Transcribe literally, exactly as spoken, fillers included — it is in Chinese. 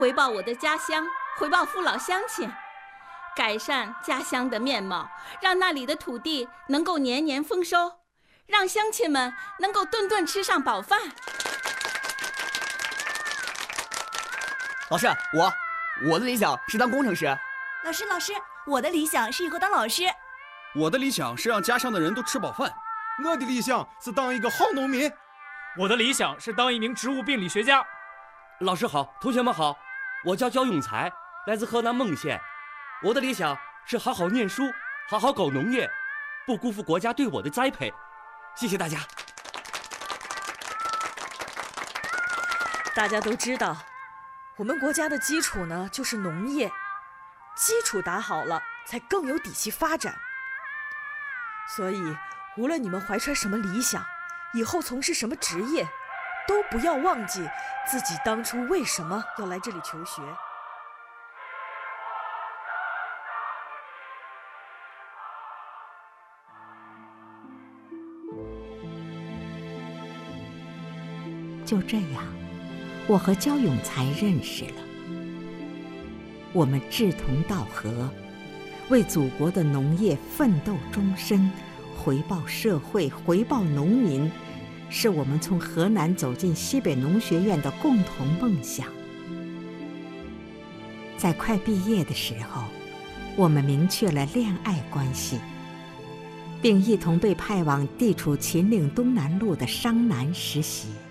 回报我的家乡，回报父老乡亲，改善家乡的面貌，让那里的土地能够年年丰收，让乡亲们能够顿顿吃上饱饭。 老师，我我的理想是当工程师。 老师，老师，我的理想是以后当老师。 我的理想是让家乡的人都吃饱饭。 我的理想是当一个好农民。 我的理想是当一名植物病理学家。 老师好，同学们好，我叫焦永才，来自河南孟县。我的理想是好好念书，好好搞农业，不辜负国家对我的栽培。谢谢大家。 大家都知道，我们国家的基础呢就是农业，基础打好了，才更有底气发展。所以，无论你们怀揣什么理想，以后从事什么职业，都不要忘记自己当初为什么要来这里求学。 就这样，我和焦永才认识了。我们志同道合，为祖国的农业奋斗终身，回报社会，回报农民，是我们从河南走进西北农学院的共同梦想。在快毕业的时候，我们明确了恋爱关系，并一同被派往地处秦岭东南路的商南实习。